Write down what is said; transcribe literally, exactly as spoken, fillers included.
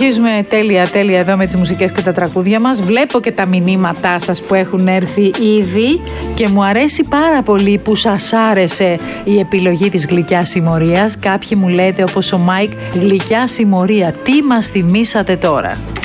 Συνεχίζουμε τέλεια, τέλεια εδώ με τις μουσικές και τα τραγούδια μας. Βλέπω και τα μηνύματά σας που έχουν έρθει ήδη και μου αρέσει πάρα πολύ που σας άρεσε η επιλογή της γλυκιάς συμμορίας. Κάποιοι μου λέτε, όπως ο Μάικ, γλυκιά συμμορία. Τι μας θυμήσατε τώρα?